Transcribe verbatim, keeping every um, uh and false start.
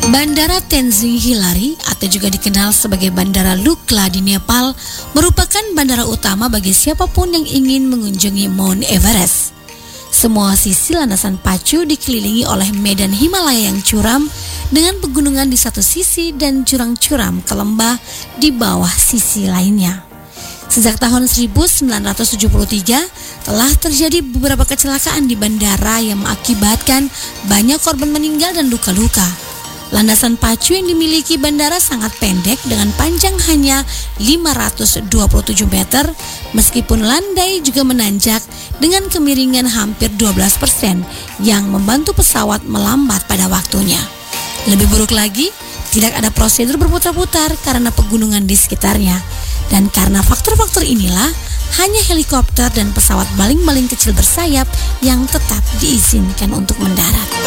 Bandara Tenzing Hillary atau juga dikenal sebagai Bandara Lukla di Nepal merupakan bandara utama bagi siapapun yang ingin mengunjungi Mount Everest. Semua sisi landasan pacu dikelilingi oleh medan Himalaya yang curam dengan pegunungan di satu sisi dan jurang curam ke lembah di bawah sisi lainnya. Sejak tahun seribu sembilan ratus tujuh puluh tiga telah terjadi beberapa kecelakaan di bandara yang mengakibatkan banyak korban meninggal dan luka-luka. Landasan pacu yang dimiliki bandara sangat pendek dengan panjang hanya lima ratus dua puluh tujuh meter, meskipun landai juga menanjak dengan kemiringan hampir dua belas persen yang membantu pesawat melambat pada waktunya. Lebih buruk lagi, tidak ada prosedur berputar-putar karena pegunungan di sekitarnya. Dan karena faktor-faktor inilah, hanya helikopter dan pesawat baling-baling kecil bersayap yang tetap diizinkan untuk mendarat.